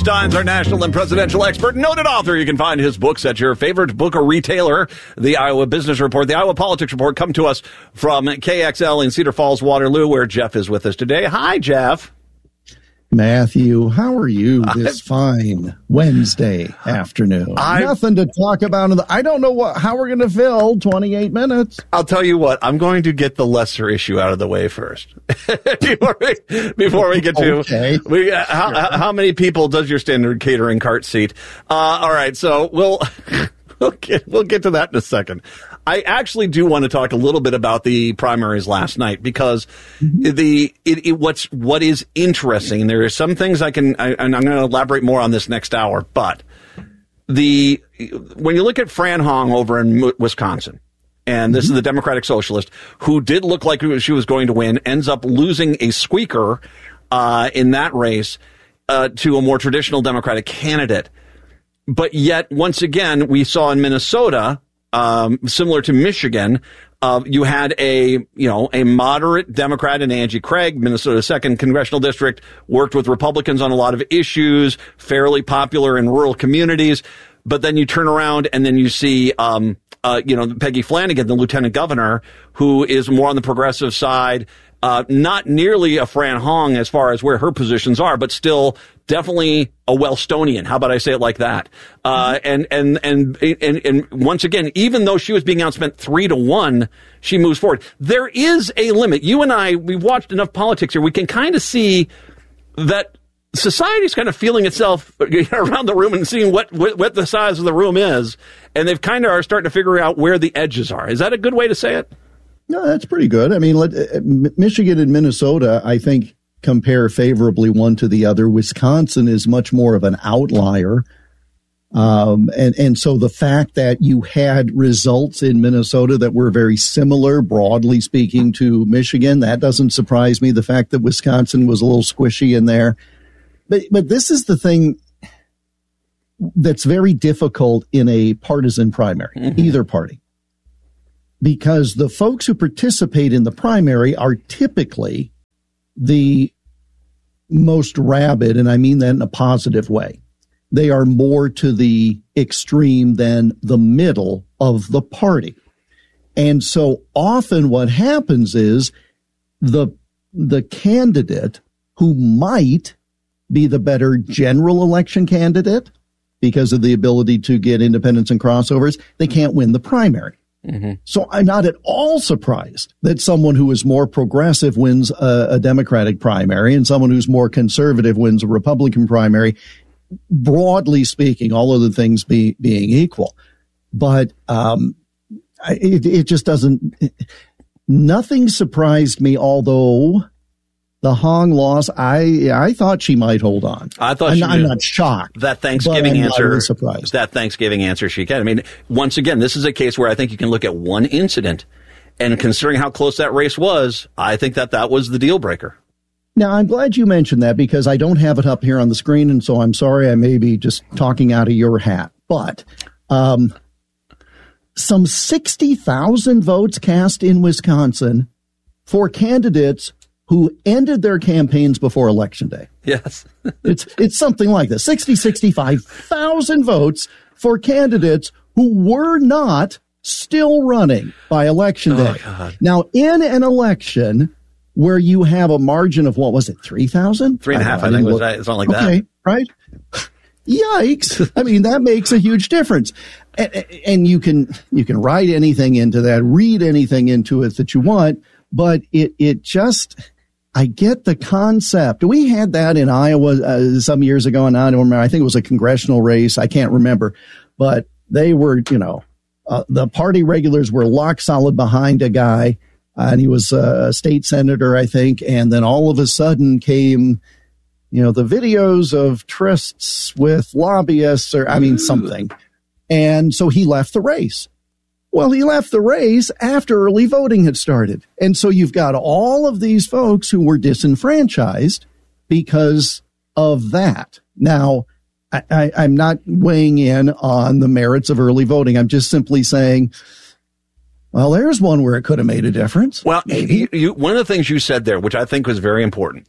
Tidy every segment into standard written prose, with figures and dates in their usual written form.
Steins, our national and presidential expert, noted author. You can find his books at your favorite book or retailer. The Iowa Business Report, the Iowa Politics Report, come to us from KXL in Cedar Falls, Waterloo, where Jeff is with us today. Hi, Jeff. Matthew, how are you this fine Wednesday afternoon? Nothing to talk about. I don't know how we're going to fill 28 minutes. I'll tell you what, I'm going to get the lesser issue out of the way first. before we get to how many people does your standard catering cart seat? All right, so we'll get to that in a second. I actually do want to talk a little bit about the primaries last night because what is interesting, and there are some things and I'm going to elaborate more on this next hour, but when you look at Fran Hong over in Wisconsin, and this is the Democratic Socialist who did look like she was going to win, ends up losing a squeaker in that race to a more traditional Democratic candidate. But yet, once again, we saw in Minnesota, similar to Michigan, you had a moderate Democrat in Angie Craig, Minnesota's 2nd congressional district, worked with Republicans on a lot of issues, fairly popular in rural communities. But then you turn around and then you see, Peggy Flanagan, the lieutenant governor, who is more on the progressive side, not nearly a Fran Hong as far as where her positions are, but still definitely a Wellstonian. How about I say it like that? And once again, even though she was being outspent 3-1, she moves forward. There is a limit. You and I, we've watched enough politics here. We can kind of see that society's kind of feeling itself around the room and seeing what the size of the room is. And they've kind of are starting to figure out where the edges are. Is that a good way to say it? No, that's pretty good. I mean, Michigan and Minnesota, I think, compare favorably one to the other. Wisconsin is much more of an outlier. And so the fact that you had results in Minnesota that were very similar, broadly speaking, to Michigan, that doesn't surprise me. The fact that Wisconsin was a little squishy in there. But this is the thing that's very difficult in a partisan primary, either party. Because the folks who participate in the primary are typically the most rabid, and I mean that in a positive way. They are more to the extreme than the middle of the party. And so often what happens is the candidate who might be the better general election candidate because of the ability to get independents and crossovers, they can't win the primary. So I'm not at all surprised that someone who is more progressive wins a Democratic primary and someone who's more conservative wins a Republican primary, broadly speaking, all other things being equal. But it just doesn't – nothing surprised me, although the Hong loss, I thought she might hold on. I'm not shocked. That Thanksgiving answer, really surprised. That Thanksgiving answer she can. I mean, once again, this is a case where I think you can look at one incident, and considering how close that race was, I think that was the deal breaker. Now, I'm glad you mentioned that because I don't have it up here on the screen, and so I'm sorry I may be just talking out of your hat. But some 60,000 votes cast in Wisconsin for candidates who ended their campaigns before Election Day. Yes. It's something like this. 65,000 votes for candidates who were not still running by Election Day. God. Now, in an election where you have a margin of, what was it, 3,000? 3.5, I think. It's not like that. Okay, right? Yikes. I mean, that makes a huge difference. And you can write anything into that, read anything into it that you want, but it just... I get the concept. We had that in Iowa some years ago, and I don't remember. I think it was a congressional race. I can't remember. But they were, the party regulars were lock solid behind a guy, and he was a state senator, I think. And then all of a sudden came, the videos of trysts with lobbyists or, something. And so he left the race. Well, he left the race after early voting had started. And so you've got all of these folks who were disenfranchised because of that. Now, I'm not weighing in on the merits of early voting. I'm just simply saying, well, there's one where it could have made a difference. Well, one of the things you said there, which I think was very important,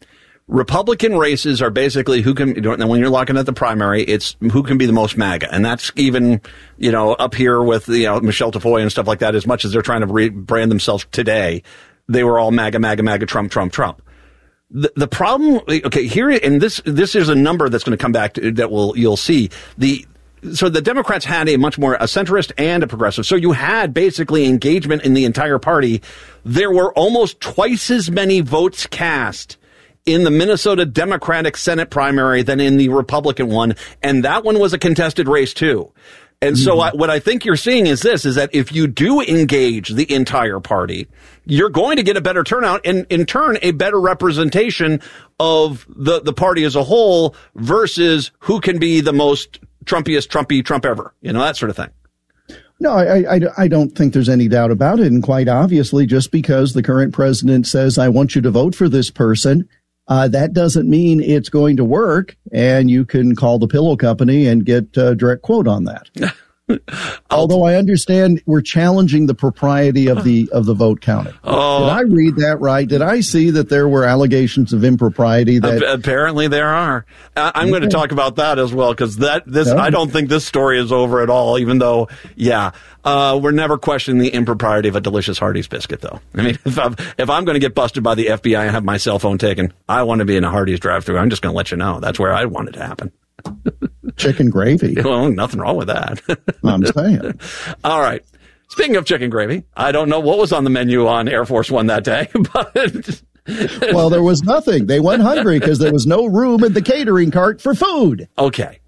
Republican races are basically who can, when you're looking at the primary, it's who can be the most MAGA. And that's even, up here with, Michelle Tafoya and stuff like that, as much as they're trying to rebrand themselves today, they were all MAGA, MAGA, MAGA, Trump, Trump, Trump. The problem, okay, here, and this is a number that's going to come back to, that you'll see. So the Democrats had a much more a centrist and a progressive. So you had basically engagement in the entire party. There were almost twice as many votes cast in the Minnesota Democratic Senate primary than in the Republican one. And that one was a contested race too. And so what I think you're seeing is that if you do engage the entire party, you're going to get a better turnout and in turn a better representation of the party as a whole versus who can be the most Trumpiest Trump ever, that sort of thing. No, I don't think there's any doubt about it. And quite obviously, just because the current president says, I want you to vote for this person, that doesn't mean it's going to work. And you can call the pillow company and get a direct quote on that. Although I understand we're challenging the propriety of the vote counting. Oh. Did I read that right? Did I see that there were allegations of impropriety? That apparently there are. I'm going to talk about that as well because I don't think this story is over at all. Even though, we're never questioning the impropriety of a delicious Hardee's biscuit, though. I mean, if I'm going to get busted by the FBI and have my cell phone taken, I want to be in a Hardee's drive-thru. I'm just going to let you know that's where I want it to happen. Chicken gravy. Well, nothing wrong with that. I'm saying. All right. Speaking of chicken gravy, I don't know what was on the menu on Air Force One that day, but well, there was nothing. They went hungry because there was no room in the catering cart for food. Okay.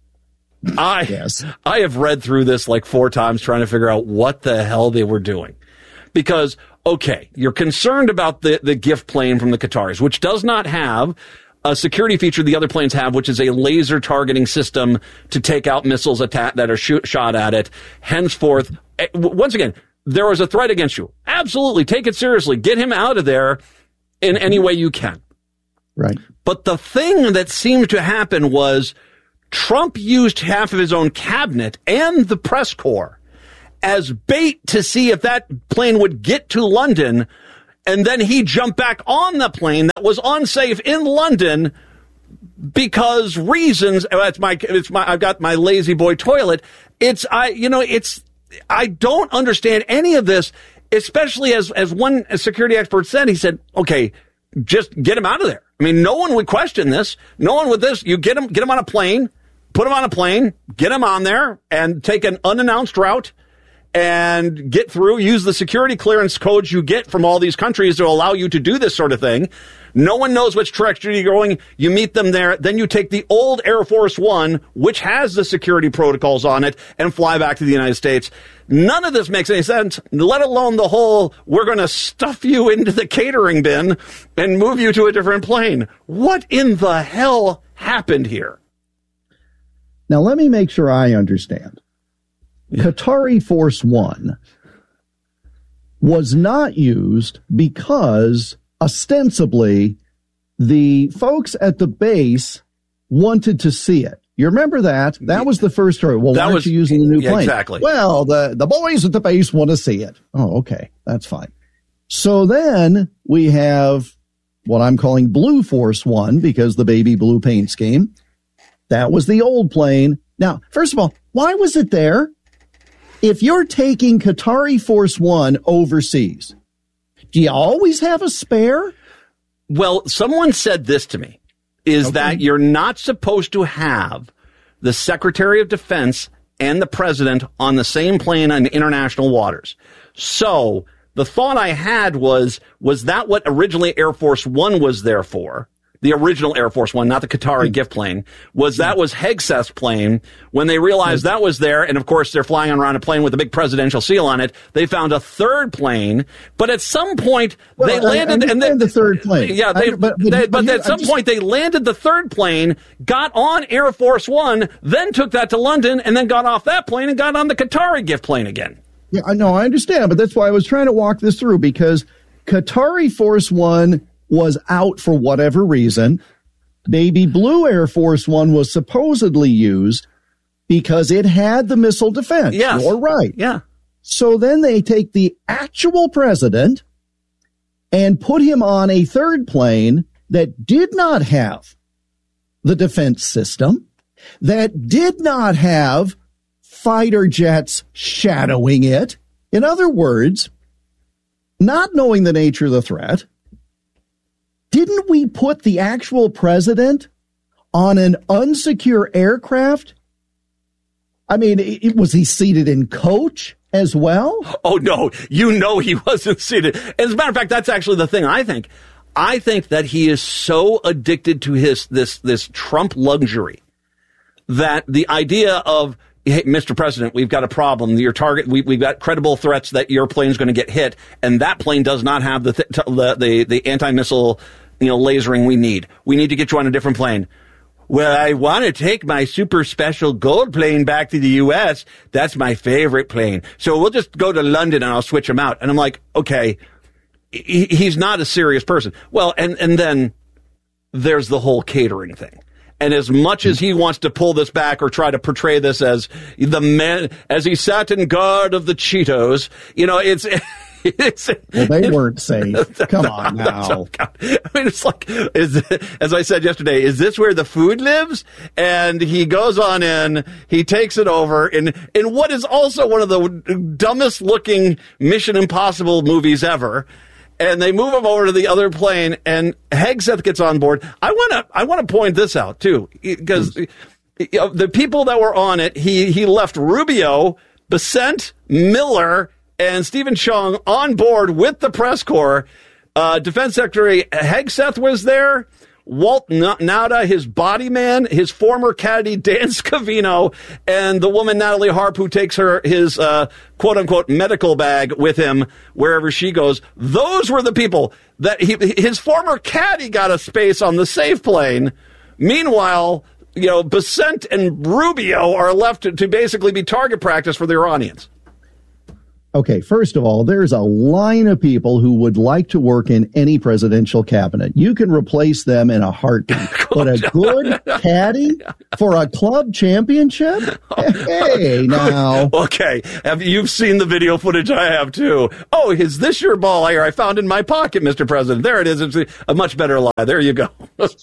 I have read through this like 4 times trying to figure out what the hell they were doing. Because, okay, you're concerned about the gift plane from the Qataris, which does not have a security feature the other planes have, which is a laser targeting system to take out missiles that are shot at it. Henceforth, once again, there was a threat against you. Absolutely. Take it seriously. Get him out of there in any way you can. Right. But the thing that seemed to happen was Trump used half of his own cabinet and the press corps as bait to see if that plane would get to London. And then he jumped back on the plane that was unsafe in London because reasons. I've got my lazy boy toilet. I don't understand any of this, especially as one security expert said. He said, okay, just get him out of there. I mean, no one would question this. No one would this. You get him on a plane, put him on a plane, get him on there and take an unannounced route. And get through, use the security clearance codes you get from all these countries to allow you to do this sort of thing. No one knows which trajectory you're going. You meet them there. Then you take the old Air Force One, which has the security protocols on it, and fly back to the United States. None of this makes any sense, let alone the whole, we're going to stuff you into the catering bin and move you to a different plane. What in the hell happened here? Now, let me make sure I understand. Qatari Force One was not used because ostensibly the folks at the base wanted to see it. You remember that? That was the first story. Well, why aren't you using the new plane? Exactly. Well, the boys at the base want to see it. Oh, okay. That's fine. So then we have what I'm calling Blue Force One because the baby blue paint scheme. That was the old plane. Now, first of all, why was it there? If you're taking Qatari Force One overseas, do you always have a spare? Well, someone said this to me, that you're not supposed to have the Secretary of Defense and the President on the same plane on international waters. So the thought I had was that what originally Air Force One was there for? The original Air Force One, not the Qatari gift plane, was Hegseth's plane. When they realized that was there, and of course they're flying around a plane with a big presidential seal on it, they found a third plane. But at some point they landed, and then the third plane. Yeah, but at some point they landed the third plane, got on Air Force One, then took that to London, and then got off that plane and got on the Qatari gift plane again. Yeah, I know, I understand, but that's why I was trying to walk this through because Qatari Force One was out for whatever reason. Baby Blue Air Force One was supposedly used because it had the missile defense. Yes. You're right. Yeah. So then they take the actual president and put him on a third plane that did not have the defense system, that did not have fighter jets shadowing it. In other words, not knowing the nature of the threat, didn't we put the actual president on an unsecure aircraft? I mean, was he seated in coach as well? Oh, no, he wasn't seated. As a matter of fact, that's actually the thing I think. I think that he is so addicted to this Trump luxury that the idea of, hey, Mr. President, we've got a problem. Your target, we've got credible threats that your plane's going to get hit, and that plane does not have the anti-missile, lasering we need. We need to get you on a different plane. Well, I want to take my super special gold plane back to the U.S. That's my favorite plane. So we'll just go to London and I'll switch them out. And I'm like, okay, he's not a serious person. Well, and then there's the whole catering thing. And as much as he wants to pull this back or try to portray this as the man, as he sat in guard of the Cheetos, well, they weren't safe. Come on now. I mean, it's like, as I said yesterday, is this where the food lives? And he goes on in, he takes it over in what is also one of the dumbest looking Mission Impossible movies ever. And they move him over to the other plane, and Hegseth gets on board. I want to point this out too, because the people that were on it, he left Rubio, Bessent, Miller, and Stephen Chung on board with the press corps. Defense Secretary Hegseth was there. Walt Nauta, his body man, his former caddy Dan Scavino, and the woman Natalie Harp, who takes his quote-unquote medical bag with him wherever she goes. Those were the people that his former caddy got a space on the safe plane. Meanwhile, Bessent and Rubio are left to basically be target practice for the Iranians. Okay, first of all, there's a line of people who would like to work in any presidential cabinet. You can replace them in a heartbeat. But a good caddy for a club championship? Hey, now. Okay, you've seen the video footage? I have, too. Oh, is this your ball here I found in my pocket, Mr. President? There it is. It's a much better lie. There you go.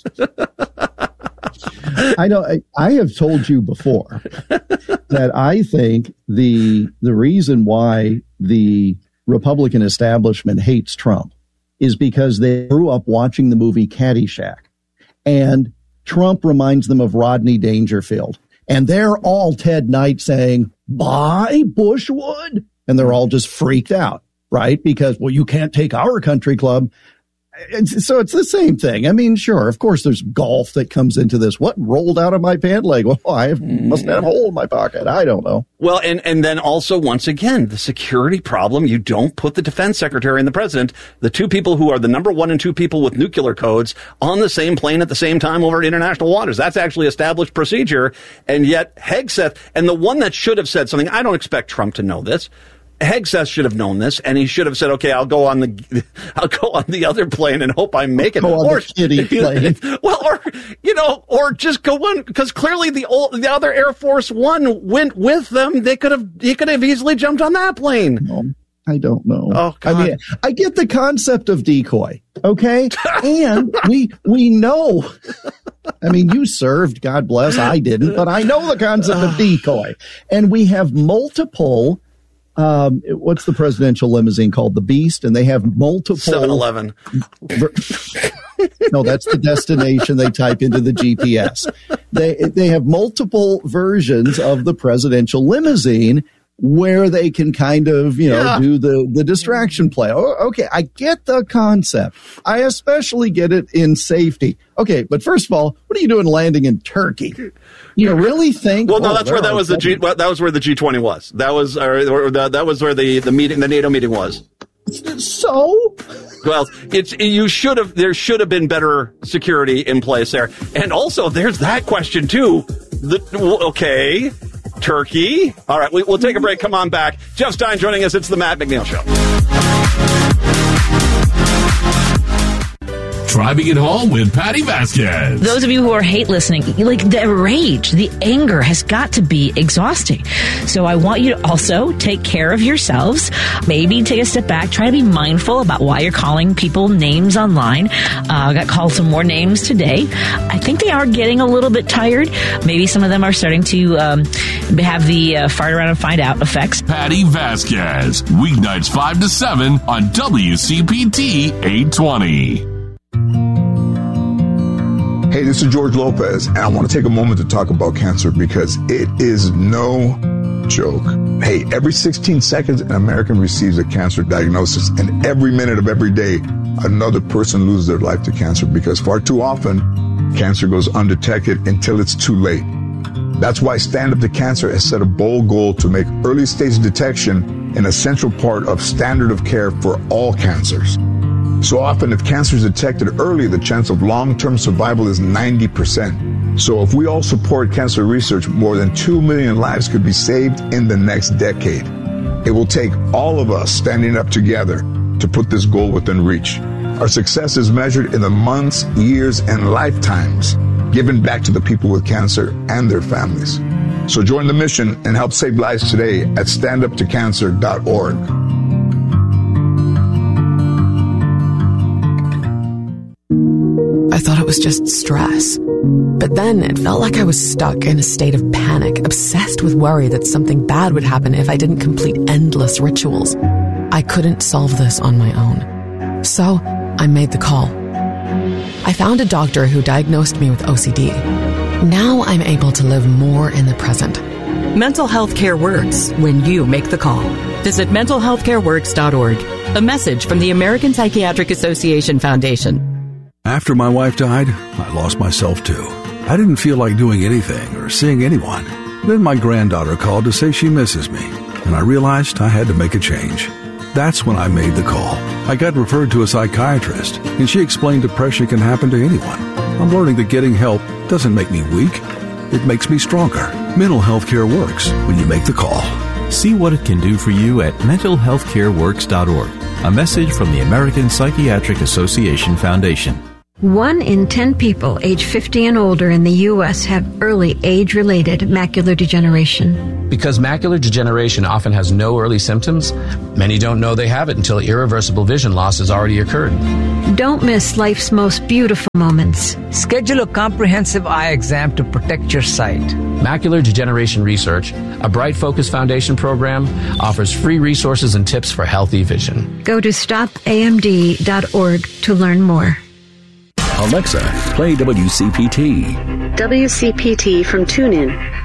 I have told you before that I think the reason why the Republican establishment hates Trump is because they grew up watching the movie Caddyshack, and Trump reminds them of Rodney Dangerfield, and they're all Ted Knight saying, "Bye, Bushwood," and they're all just freaked out, right? Because, well, you can't take our country club. So it's the same thing. I mean, sure, of course, there's golf that comes into this. What rolled out of my pant leg? Well, I must have a hole in my pocket. I don't know. Well, and then also, once again, the security problem. You don't put the defense secretary and the president, the two people who are the number 1 and 2 people with nuclear codes, on the same plane at the same time over international waters. That's actually established procedure. And yet Hegseth, and the one that should have said something, I don't expect Trump to know this, Hegseth should have known this, and he should have said, "Okay, I'll go on the other plane and hope I make it." Or kiddie plane. Well, or just go on, because clearly the other Air Force One went with them. He could have easily jumped on that plane. No, I don't know. Oh, God. I mean, I get the concept of decoy, okay, and we know. I mean, you served, God bless. I didn't, but I know the concept of decoy, and we have multiple. What's the presidential limousine called? The Beast, and they have multiple 7-Eleven. No, that's the destination they type into the GPS. They have multiple versions of the presidential limousine where they can kind of, do the distraction play. Oh, okay, I get the concept. I especially get it in safety. Okay, but first of all, what are you doing landing in Turkey? You really think? Well, no, that's where that was where the G20 was. That was where the meeting, the NATO meeting was. So? Well, there should have been better security in place there. And also, there's that question too. Okay. Turkey. All right, we'll take a break. Come on back. Jeff Stein joining us. It's the Matt McNeil Show. Try being at home with Patty Vasquez. Those of you who are hate listening, like the rage, the anger has got to be exhausting. So I want you to also take care of yourselves. Maybe take a step back. Try to be mindful about why you're calling people names online. I got called some more names today. I think they are getting a little bit tired. Maybe some of them are starting to have the fart around and find out effects. Patty Vasquez, weeknights 5 to 7 on WCPT 820. Hey, this is George Lopez, and I want to take a moment to talk about cancer because it is no joke. Hey, every 16 seconds, an American receives a cancer diagnosis, and every minute of every day, another person loses their life to cancer because far too often, cancer goes undetected until it's too late. That's why Stand Up to Cancer has set a bold goal to make early stage detection an essential part of standard of care for all cancers. So often, if cancer is detected early, the chance of long-term survival is 90%. So if we all support cancer research, more than 2 million lives could be saved in the next decade. It will take all of us standing up together to put this goal within reach. Our success is measured in the months, years, and lifetimes given back to the people with cancer and their families. So join the mission and help save lives today at standuptocancer.org. I thought it was just stress. But then it felt like I was stuck in a state of panic, obsessed with worry that something bad would happen if I didn't complete endless rituals. I couldn't solve this on my own. So I made the call. I found a doctor who diagnosed me with OCD. Now I'm able to live more in the present. Mental health care works when you make the call. Visit mentalhealthcareworks.org. A message from the American Psychiatric Association Foundation. After my wife died, I lost myself too. I didn't feel like doing anything or seeing anyone. Then my granddaughter called to say she misses me, and I realized I had to make a change. That's when I made the call. I got referred to a psychiatrist, and she explained depression can happen to anyone. I'm learning that getting help doesn't make me weak. It makes me stronger. Mental health care works when you make the call. See what it can do for you at mentalhealthcareworks.org. A message from the American Psychiatric Association Foundation. 1 in 10 people age 50 and older in the U.S. have early age-related macular degeneration. Because macular degeneration often has no early symptoms, many don't know they have it until irreversible vision loss has already occurred. Don't miss life's most beautiful moments. Schedule a comprehensive eye exam to protect your sight. Macular Degeneration Research, a Bright Focus Foundation program, offers free resources and tips for healthy vision. Go to stopamd.org to learn more. Alexa, play WCPT. WCPT from TuneIn.